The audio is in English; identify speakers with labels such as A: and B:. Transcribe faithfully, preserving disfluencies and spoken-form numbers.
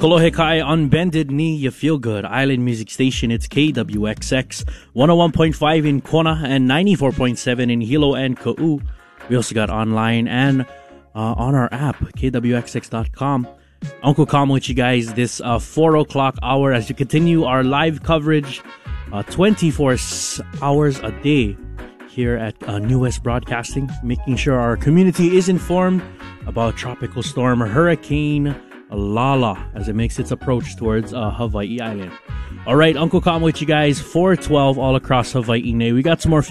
A: Kolohe Kai on Bended Knee, you feel good. Island Music Station, it's K W X X, one oh one point five in Kona and ninety-four point seven in Hilo and Ka'u. We also got online and uh, on our app, K W X X dot com. Uncle Kam with you guys this uh, four o'clock hour as we continue our live coverage uh, twenty-four hours a day here at uh, New West Broadcasting, making sure our community is informed about Tropical Storm Hurricane Lala as it makes its approach towards uh, Hawaii Island. All right, Uncle Kam with you guys, four twelve all across Hawaii. We got some more